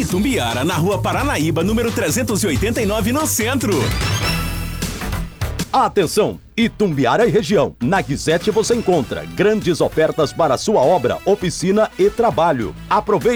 Itumbiara, na Rua Paranaíba, número 389, no centro. Atenção! Itumbiara e região. Na Guizete você encontra grandes ofertas para sua obra, oficina e trabalho. Aproveite!